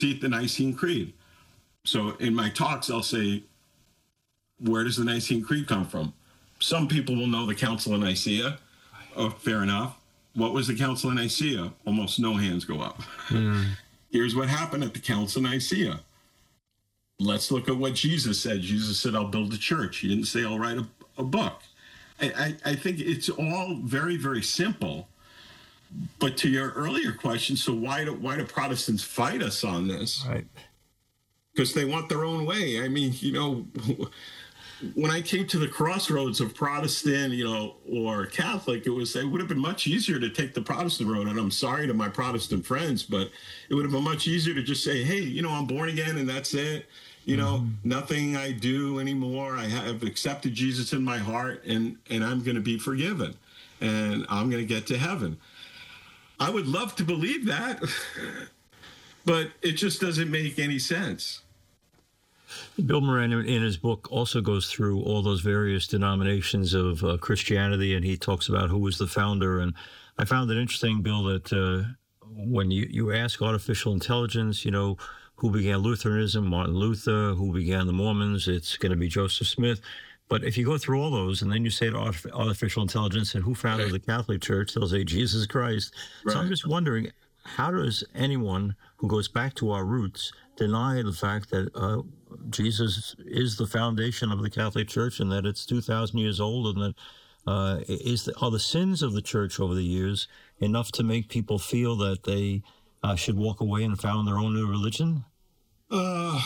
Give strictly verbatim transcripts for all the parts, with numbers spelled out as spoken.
the Nicene Creed. So in my talks, I'll say, where does the Nicene Creed come from? Some people will know the Council of Nicaea. Oh, fair enough. What was the Council of Nicaea? Almost no hands go up. Mm. Here's what happened at the Council of Nicaea. Let's look at what Jesus said. Jesus said, I'll build a church. He didn't say, I'll write a, a book. I, I, I think it's all very, very simple. But to your earlier question, so why do, why do Protestants fight us on this? Right. Because they want their own way. I mean, you know, when I came to the crossroads of Protestant, you know, or Catholic, it was it would have been much easier to take the Protestant road. And I'm sorry to my Protestant friends, but it would have been much easier to just say, hey, you know, I'm born again and that's it. You know, mm-hmm. nothing I do anymore. I have accepted Jesus in my heart and, and I'm going to be forgiven and I'm going to get to heaven. I would love to believe that, but it just doesn't make any sense. Bill Moran, in his book, also goes through all those various denominations of uh, Christianity, and he talks about who was the founder. And I found it interesting, Bill, that uh, when you, you ask artificial intelligence, you know, who began Lutheranism, Martin Luther, who began the Mormons, it's going to be Joseph Smith. But if you go through all those and then you say to artificial intelligence and who founded right. the Catholic Church, they'll say Jesus Christ. Right. So I'm just wondering, how does anyone who goes back to our roots deny the fact that uh, Jesus is the foundation of the Catholic Church and that it's two thousand years old, and that uh, is the, are the sins of the Church over the years enough to make people feel that they uh, should walk away and found their own new religion? Uh,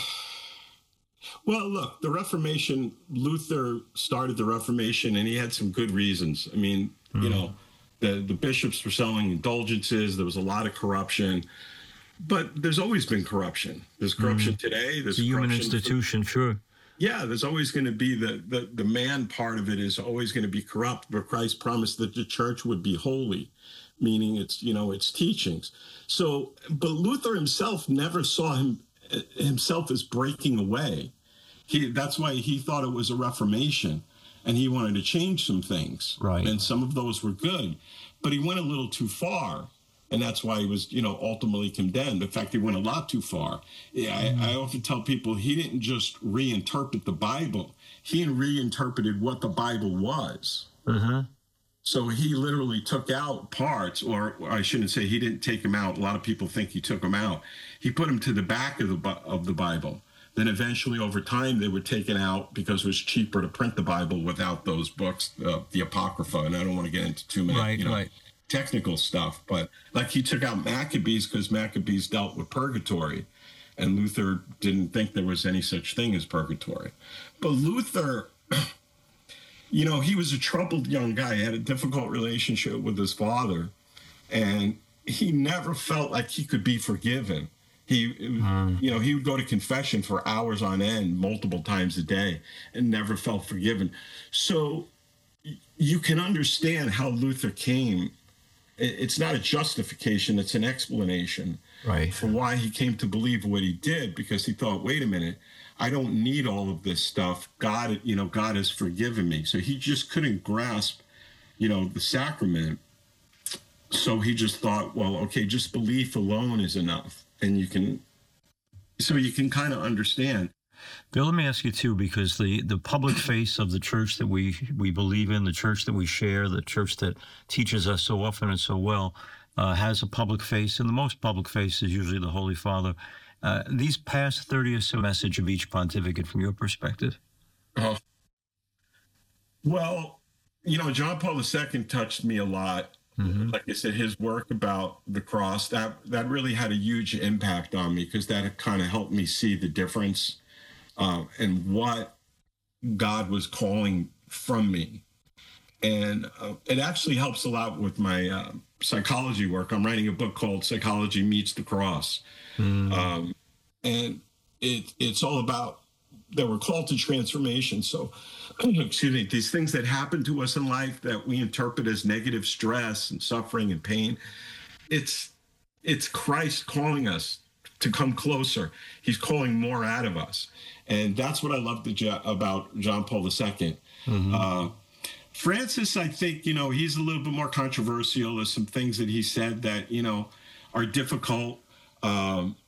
well, look, the Reformation, Luther started the Reformation and he had some good reasons. I mean, mm. you know, the, the bishops were selling indulgences. There was a lot of corruption. But there's always been corruption. There's corruption mm. today. There's it's a human institution, for, sure. Yeah, there's always going to be the, the, the man part of it is always going to be corrupt. But Christ promised that the church would be holy, meaning it's, you know, its teachings. So, but Luther himself never saw him himself as breaking away. He, that's why he thought it was a reformation, and he wanted to change some things. Right. And some of those were good, but he went a little too far. And that's why he was, you know, ultimately condemned. In fact, he went a lot too far. Yeah, mm-hmm. I, I often tell people he didn't just reinterpret the Bible. He reinterpreted what the Bible was. Mm-hmm. So he literally took out parts, or I shouldn't say he didn't take them out. A lot of people think he took them out. He put them to the back of the of the Bible. Then eventually, over time, they were taken out because it was cheaper to print the Bible without those books, uh, the Apocrypha. And I don't want to get into too many, right, you know, right. technical stuff. But like he took out Maccabees because Maccabees dealt with purgatory. And Luther didn't think there was any such thing as purgatory. But Luther, you know, he was a troubled young guy. He had a difficult relationship with his father. And he never felt like he could be forgiven. He, mm. you know, he would go to confession for hours on end, multiple times a day, and never felt forgiven. So you can understand how Luther came. It's not a justification, it's an explanation right. for why he came to believe what he did, because he thought, wait a minute, I don't need all of this stuff. God, you know, God has forgiven me. So he just couldn't grasp, you know, the sacrament. So he just thought, well, okay, just belief alone is enough. And you can, so you can kind of understand. Bill, let me ask you too, because the, the public face of the church that we, we believe in, the church that we share, the church that teaches us so often and so well, uh, has a public face, and the most public face is usually the Holy Father. Uh, these past thirty years, a message of each pontificate from your perspective? Uh, well, you know, John Paul the Second touched me a lot. Mm-hmm. Like I said, his work about the cross, that, that really had a huge impact on me, because that kind of helped me see the difference uh, and what God was calling from me. And uh, it actually helps a lot with my uh, psychology work. I'm writing a book called Psychology Meets the Cross. Mm. Um, and it, it's all about that we're called to transformation. So, excuse me, these things that happen to us in life that we interpret as negative stress and suffering and pain, it's it's Christ calling us to come closer. He's calling more out of us. And that's what I love the, about John Paul the Second. Mm-hmm. Uh, Francis, I think, you know, he's a little bit more controversial. There's some things that he said that, you know, are difficult. Um,